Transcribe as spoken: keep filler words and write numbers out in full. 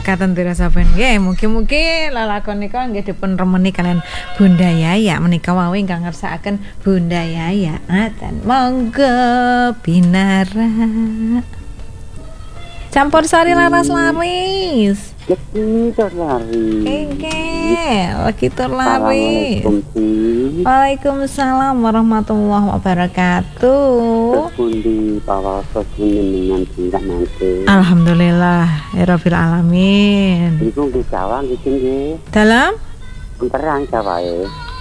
mekaten dirasa ben nggih mugi-mugi lalakon nika nggih dipun remeni kalian Bunda Yaya menika wau ingkang ngersakaken Bunda Yaya ngaten monggo binara campur sari laras-laris Lagi terlari. Oke, lagi terlari. Waalaikumsalam warahmatullahi wabarakatuh. Pundi pawasos dengan tindak nanti. Alhamdulillah, ya Rabbil alamin. Iku nggih Jawa nggih nggih. Dalam Perang Jawa e.